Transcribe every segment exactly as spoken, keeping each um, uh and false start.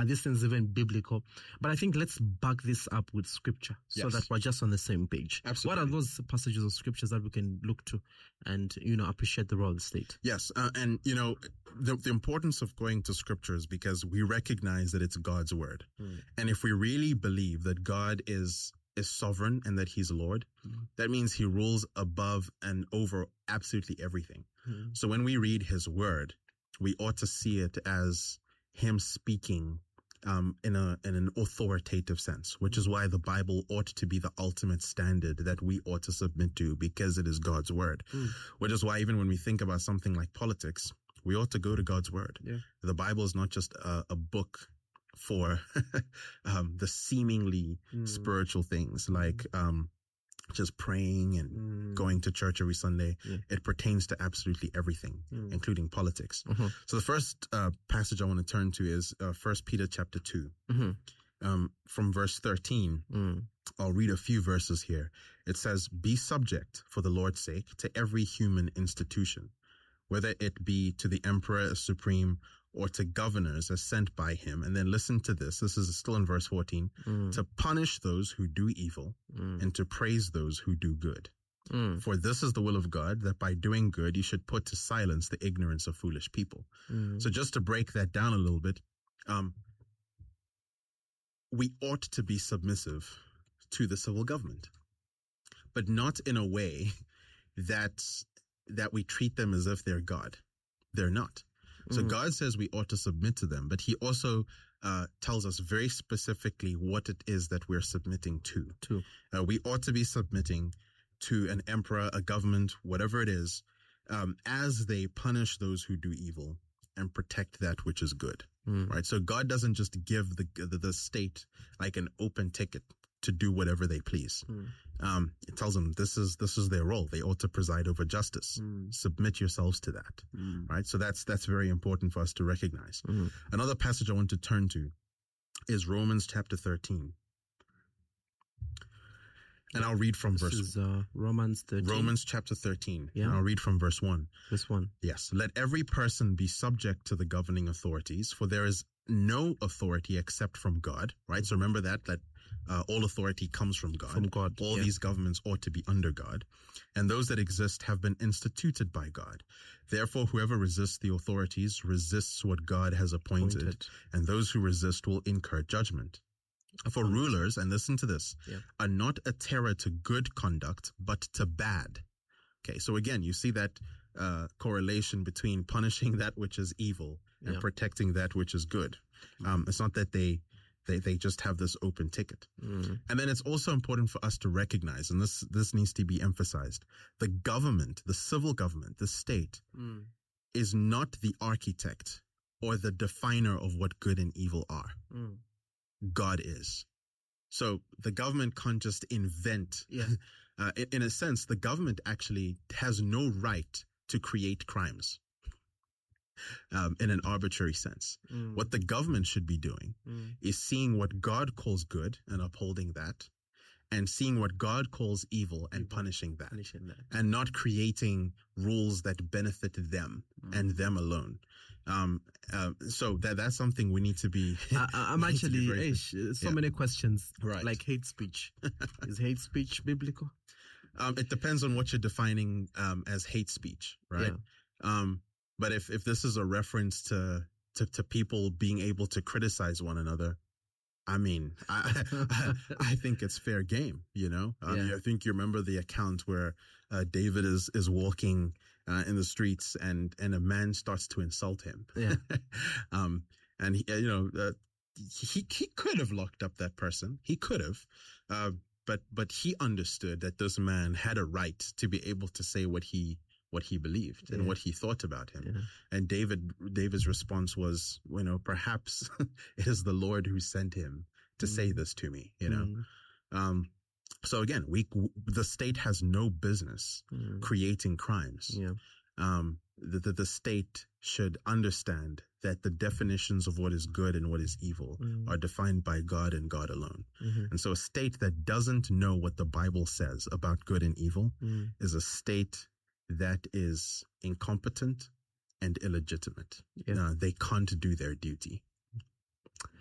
these things even biblical? But I think let's back this up with scripture so Yes. that we're just on the same page. Absolutely. What are those passages of scriptures that we can look to and, you know, appreciate the role of the state? Yes. Uh, and, you know, the, the importance of going to scriptures because we recognize that it's God's word. Mm. And if we really believe that God is is sovereign and that he's Lord, mm. that means he rules above and over absolutely everything. Mm. So when we read his word, we ought to see it as him speaking um, in a in an authoritative sense, which is why the Bible ought to be the ultimate standard that we ought to submit to because it is God's word. Mm. Which is why even when we think about something like politics, we ought to go to God's word. Yeah. The Bible is not just a, a book for um, the seemingly mm. spiritual things like um, just praying and mm. going to church every Sunday. Yeah. It pertains to absolutely everything, mm. including politics. Mm-hmm. So the first uh, passage I want to turn to is uh, First Peter chapter two, mm-hmm. um, from verse thirteen. Mm. I'll read a few verses here. It says, "Be subject for the Lord's sake to every human institution, whether it be to the emperor as supreme or to governors as sent by him." And then listen to this. This is still in verse fourteen. Mm. "To punish those who do evil mm. and to praise those who do good. Mm. For this is the will of God, that by doing good you should put to silence the ignorance of foolish people." Mm. So just to break that down a little bit, um, we ought to be submissive to the civil government, but not in a way that that we treat them as if they're God. They're not. So mm. God says we ought to submit to them, but he also uh, tells us very specifically what it is that we're submitting to. to. Uh, we ought to be submitting to an emperor, a government, whatever it is, um, as they punish those who do evil and protect that which is good. Mm. Right? So God doesn't just give the, the the state like an open ticket to do whatever they please. Mm. Um, it tells them this is, this is their role. They ought to preside over justice. Mm. Submit yourselves to that. Mm. Right. So that's, that's very important for us to recognize. Mm. Another passage I want to turn to is Romans chapter thirteen. And I'll read from this verse is, uh, Romans thirteen. Romans chapter thirteen. Yeah. And I'll read from verse one. Verse one. Yes. "Let every person be subject to the governing authorities, for there is no authority except from God." Right. So remember that, that uh, all authority comes from God. From God. All yeah. these governments ought to be under God. And those that exist have been instituted by God. Therefore, whoever resists the authorities resists what God has appointed, appointed. And those who resist will incur judgment. For rulers, and listen to this, yeah. are not a terror to good conduct, but to bad. Okay, so again, you see that uh, correlation between punishing that which is evil and yeah. protecting that which is good. Um, it's not that they, they, they just have this open ticket. Mm. And then it's also important for us to recognize, and this, this needs to be emphasized, the government, the civil government, the state, mm. is not the architect or the definer of what good and evil are. Mm. God is. So the government can't just invent. Yeah. Uh, in, in a sense, the government actually has no right to create crimes um, in an arbitrary sense. Mm. What the government should be doing mm. is seeing what God calls good and upholding that, and seeing what God calls evil and evil. punishing that, punishing that, and not creating rules that benefit them mm. and them alone. Um, uh, so that that's something we need to be. I, I'm actually be ish, so yeah. many questions, right? Like hate speech. Is hate speech biblical? Um, it depends on what you're defining um, as hate speech, right? Yeah. Um, but if if this is a reference to to, to people being able to criticize one another, I mean, I, I, I think it's fair game, you know. Um, yeah. I think you remember the account where uh, David is is walking uh, in the streets and and a man starts to insult him. Yeah. um, and he, you know, uh, he he could have locked up that person. He could have, uh, but but he understood that this man had a right to be able to say what he. what he believed and yeah. what he thought about him. Yeah. And David, David's response was, you know, perhaps it is the Lord who sent him to mm. say this to me, you know? Mm. Um, so again, we, the state has no business mm. creating crimes. Yeah. Um, the, the, the state should understand that the definitions of what is good and what is evil mm. are defined by God and God alone. Mm-hmm. And so a state that doesn't know what the Bible says about good and evil mm. is a state that is incompetent and illegitimate. Yeah. Uh, they can't do their duty.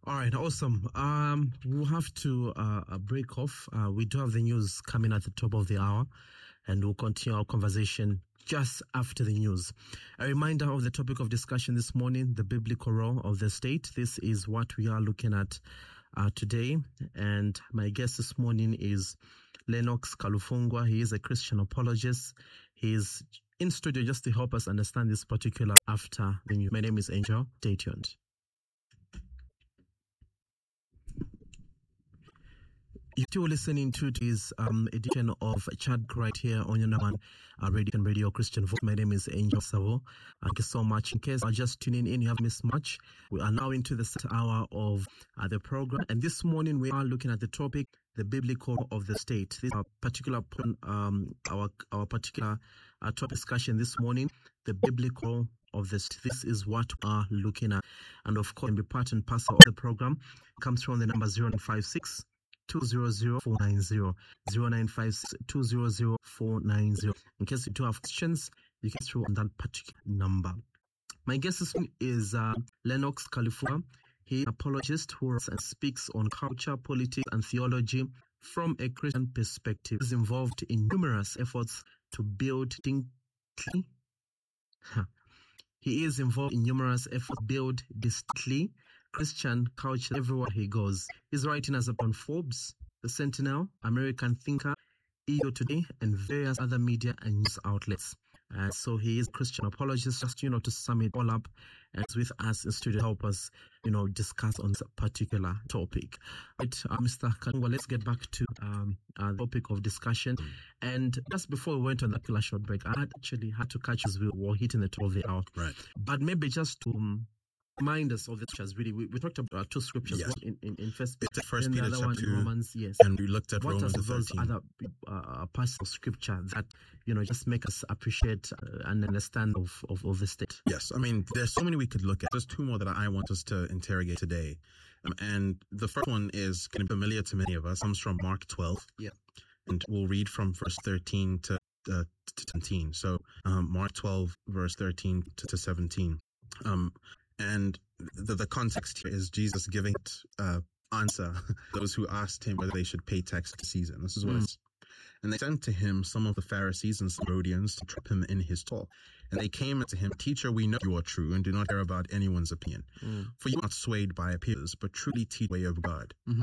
All right, awesome. Um, we'll have to uh, break off. Uh, we do have the news coming at the top of the hour, and we'll continue our conversation just after the news. A reminder of the topic of discussion this morning, the biblical role of the state. This is what we are looking at uh, today. And my guest this morning is Lennox Kalufungwa. He is a Christian apologist. He is in studio just to help us understand this particular after the news. My name is Angel. Stay tuned. You're still listening to this um, edition of Chad right here on your number one uh, radio and radio Christian Voice. My name is Angel Savo. Thank you so much. In case you're just tuning in, you have missed much. We are now into the second hour of uh, the program. And this morning we are looking at the topic, the biblical of the state. This is our particular, um, our, our particular uh, topic discussion this morning, the biblical of the state. This is what we are looking at. And of course, can be part and parcel of the program. It comes from the number zero nine five six two zero zero four nine zero, zero nine five six two zero zero four nine zero. In case you do have questions, you can throw on that particular number. My guest is uh, Lennox Kalufungwa. He is an apologist who writes and speaks on culture, politics, and theology from a Christian perspective. He is involved in numerous efforts to build distinctly. He is involved in numerous efforts to build distinctly Christian culture everywhere he goes. He's writing as upon Forbes, The Sentinel, American Thinker, E O Today, and various other media and news outlets. Uh, so he is a Christian apologist, just, you know, to sum it all up, and is with us in studio to help us, you know, discuss on this particular topic. Right, uh, Mister Kalufungwa, let's get back to um, uh, the topic of discussion. And just before we went on that killer short break, I had actually had to catch as we were hitting the top of the hour. Right. But maybe just to um, remind us of the scriptures, really. We, we talked about two scriptures, Yes. one in, in, in First Peter, It's First and the Peter other one chapter in two, Romans, yes. and we looked at What Romans are those thirteen. other uh, passages of scripture that, you know, just make us appreciate uh, and understand of, of, of the state? Yes, I mean, there's so many we could look at. There's two more that I want us to interrogate today. Um, and the first one is kind of familiar to many of us. Comes from Mark twelve. Yeah. And we'll read from verse thirteen to, uh, to seventeen. So um, Mark twelve, verse thirteen to, to seventeen. Um, and the, the context here is Jesus giving uh, answer those who asked him whether they should pay tax to Caesar. And this is what Mm. it's. And they sent to him some of the Pharisees and some Herodians to trap him in his talk. And they came to him, "Teacher, we know you are true and do not care about anyone's opinion. Mm. For you are not swayed by appearances, but truly teach the way of God. Mhm.